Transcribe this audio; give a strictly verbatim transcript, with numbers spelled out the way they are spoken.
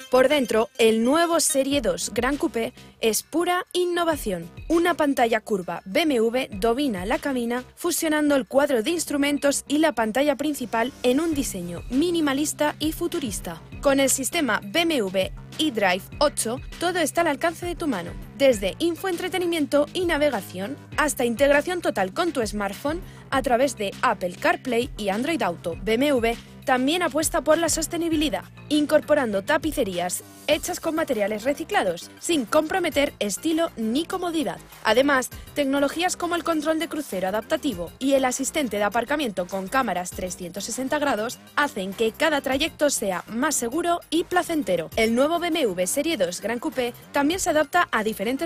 Por dentro, el nuevo Serie dos Gran Coupé es pura innovación. Una pantalla curva B M W domina la cabina, fusionando el cuadro de instrumentos y la pantalla principal en un diseño minimalista y futurista. Con el sistema B M W iDrive ocho, todo está al alcance de tu mano, desde infoentretenimiento y navegación hasta integración total con tu smartphone a través de Apple CarPlay y Android Auto. B M W también apuesta por la sostenibilidad, incorporando tapicerías hechas con materiales reciclados, sin comprometer estilo ni comodidad. Además, tecnologías como el control de crucero adaptativo y el asistente de aparcamiento con cámaras trescientos sesenta grados hacen que cada trayecto sea más seguro y placentero. El nuevo B M W Serie dos Gran Coupé también se adapta a diferentes